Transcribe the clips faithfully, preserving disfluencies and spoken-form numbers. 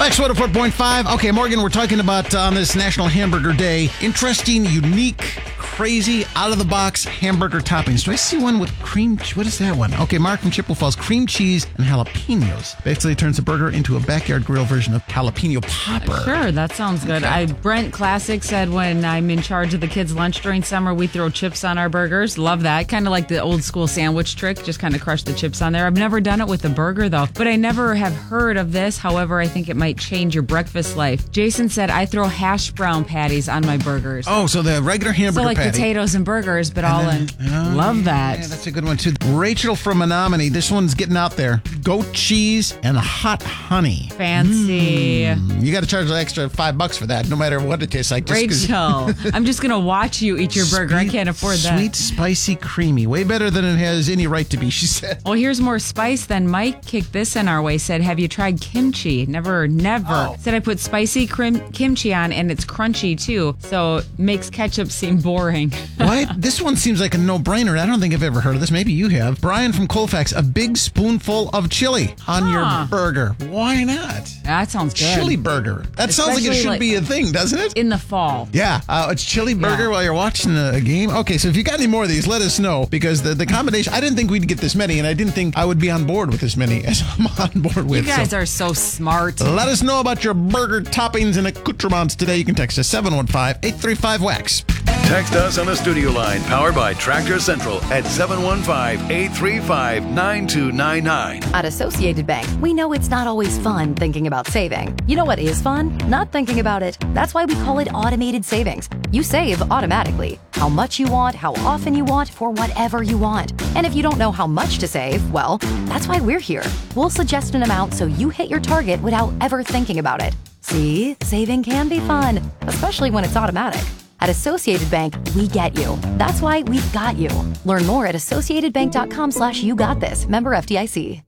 X one oh four point five. Okay, Morgan, we're talking about uh, on this National Hamburger Day, interesting, unique, crazy, out-of-the-box hamburger toppings. Do I see one with cream? What is that one? Okay, Mark from Chippewa Falls, cream cheese and jalapenos. Basically turns the burger into a backyard grill version of jalapeno popper. Sure, that sounds good. Okay. I Brent Classic said when I'm in charge of the kids' lunch during summer, we throw chips on our burgers. Love that. Kind of like the old school sandwich trick, just kind of crush the chips on there. I've never done it with a burger, though, but I never have heard of this. However, I think it might change your breakfast life. Jason said, I throw hash brown patties on my burgers. Oh, so the regular hamburger So like patty. potatoes and burgers, but And all then- in. oh, Love that. Yeah, that's a good one, too. Rachel from Menominee. This one's getting out there. Goat cheese and hot honey. Fancy. Mm, you got to charge an extra five bucks for that, no matter what it tastes like. Just 'cause- Rachel, I'm just going to watch you eat your burger. I Sweet- can't afford that. Sweet, spicy, creamy. Way better than it has any right to be, she said. Well, here's more spice. Then Mike kicked this in our way. Said, have you tried kimchi? Never, never. Oh. Said I put spicy crim- kimchi on and it's crunchy too. So it makes ketchup seem boring. What? This one seems like a no-brainer. I don't think I've ever heard of this. Maybe you have. Brian from Colfax, a big spoonful of chili on Huh. your burger. Why not? That sounds good. Chili burger. That sounds like it Especially should like- be a thing, doesn't it? In the fall. Yeah, uh, it's chili burger Yeah. while you're watching a game. Okay, so if you got any more of these, let us know, because the, the combination, I didn't think we'd get this many, and I didn't think I would be on board with this many as I'm on board with. You guys so. are so smart. Let us know about your burger toppings and accoutrements today. You can text us seven one five, eight three five, W A X. Text us on the studio line powered by Tractor Central at seven one five, eight three five, nine two nine nine. At Associated Bank, we know it's not always fun thinking about saving. You know what is fun? Not thinking about it. That's why we call it automated savings. You save automatically. How much you want, how often you want, for whatever you want. And if you don't know how much to save, well, that's why we're here. We'll suggest an amount so you hit your target without ever thinking about it. See, saving can be fun, especially when it's automatic. At Associated Bank, we get you. That's why we've got you. Learn more at associatedbank.com slash you got this. Member F D I C.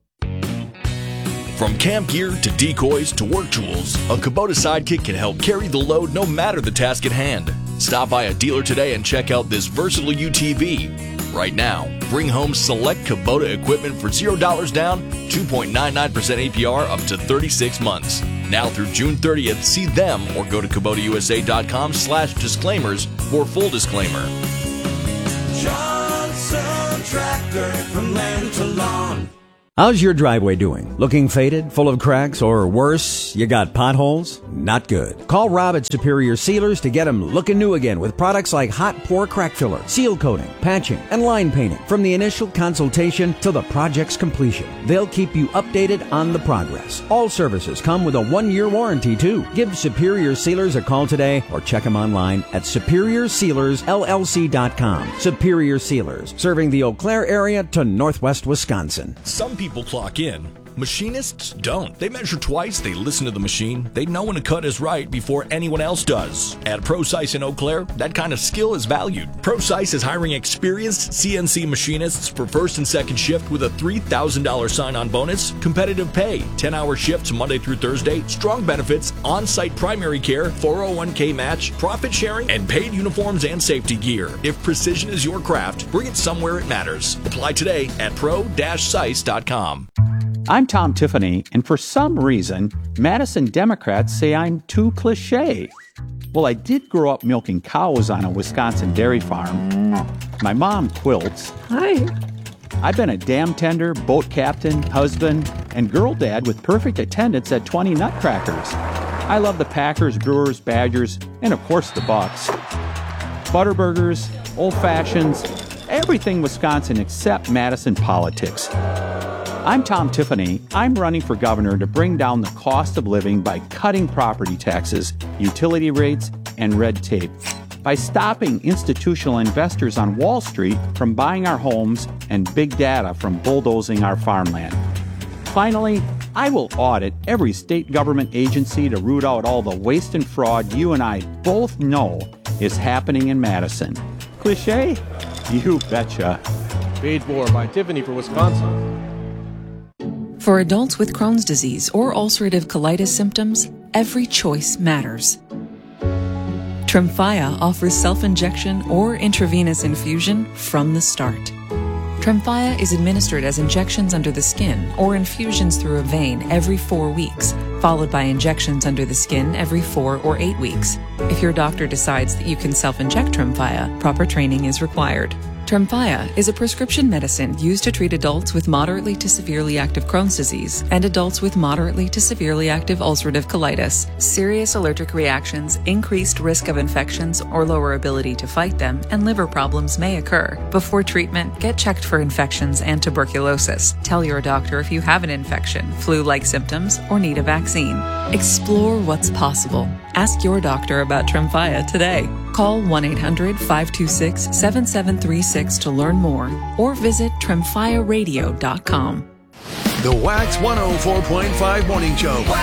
From camp gear to decoys to work tools, a Kubota Sidekick can help carry the load no matter the task at hand. Stop by a dealer today and check out this versatile U T V. Right now, bring home select Kubota equipment for zero dollars down, two point nine nine percent A P R up to thirty-six months. Now through June thirtieth, see them or go to Kubota U S A dot com slash disclaimers for full disclaimer. Johnson Tractor, from land to lawn. How's your driveway doing? Looking faded, full of cracks, or worse, you got potholes? Not good. Call Rob at Superior Sealers to get them looking new again with products like hot pour crack filler, seal coating, patching, and line painting. From the initial consultation to the project's completion, they'll keep you updated on the progress. All services come with a one-year warranty, too. Give Superior Sealers a call today or check them online at superior sealers L L C dot com. Superior Sealers, serving the Eau Claire area to northwest Wisconsin. Some people clock in. Machinists don't. They measure twice, they listen to the machine, they know when a cut is right before anyone else does. At ProSice in Eau Claire, that kind of skill is valued. ProSice is hiring experienced C N C machinists for first and second shift with a three thousand dollars sign-on bonus, competitive pay, ten-hour shifts Monday through Thursday, strong benefits, on-site primary care, four oh one k match, profit sharing, and paid uniforms and safety gear. If precision is your craft, bring it somewhere it matters. Apply today at pro dash sice dot com. I'm Tom Tiffany, and for some reason, Madison Democrats say I'm too cliche. Well, I did grow up milking cows on a Wisconsin dairy farm. My mom quilts. Hi. I've been a dam tender, boat captain, husband, and girl dad with perfect attendance at twenty Nutcrackers. I love the Packers, Brewers, Badgers, and of course the Bucks. Butterburgers, old fashions, everything Wisconsin except Madison politics. I'm Tom Tiffany. I'm running for governor to bring down the cost of living by cutting property taxes, utility rates, and red tape. By stopping institutional investors on Wall Street from buying our homes and big data from bulldozing our farmland. Finally, I will audit every state government agency to root out all the waste and fraud you and I both know is happening in Madison. Cliché? You betcha. Paid for by Tiffany for Wisconsin. For adults with Crohn's disease or ulcerative colitis symptoms, every choice matters. Tremfya offers self-injection or intravenous infusion from the start. Tremfya is administered as injections under the skin or infusions through a vein every four weeks, followed by injections under the skin every four or eight weeks. If your doctor decides that you can self-inject Tremfya, proper training is required. Tremfya is a prescription medicine used to treat adults with moderately to severely active Crohn's disease and adults with moderately to severely active ulcerative colitis. Serious allergic reactions, increased risk of infections or lower ability to fight them, and liver problems may occur. Before treatment, get checked for infections and tuberculosis. Tell your doctor if you have an infection, flu-like symptoms, or need a vaccine. Explore what's possible. Ask your doctor about Tremfya today. Call one eight hundred, five two six, seven seven three six to learn more or visit tremfya radio dot com. The Wax one oh four point five Morning Show.